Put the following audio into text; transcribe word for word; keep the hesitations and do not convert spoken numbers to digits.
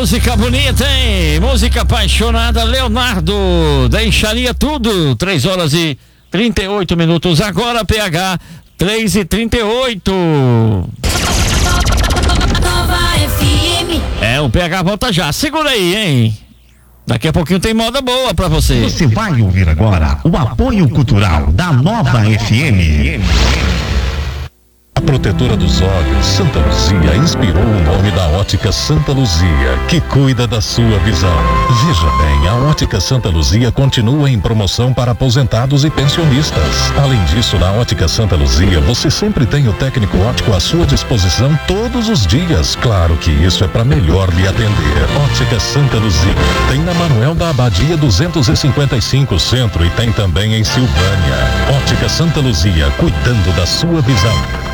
música bonita, hein? Música apaixonada, Leonardo, deixaria tudo. três horas e trinta e oito minutos agora, P H três e trinta e oito. Nova F M. É, o P H volta já, segura aí, hein? Daqui a pouquinho tem moda boa pra você. Você vai ouvir agora o apoio cultural da Nova F M. A protetora dos olhos, Santa Luzia, inspirou o nome da Ótica Santa Luzia, que cuida da sua visão. Veja bem, a Ótica Santa Luzia continua em promoção para aposentados e pensionistas. Além disso, na Ótica Santa Luzia, você sempre tem o técnico óptico à sua disposição todos os dias. Claro que isso é para melhor lhe atender. Ótica Santa Luzia tem na Manuel da Abadia duzentos e cinquenta e cinco Centro e tem também em Silvânia. Ótica Santa Luzia, cuidando da sua visão.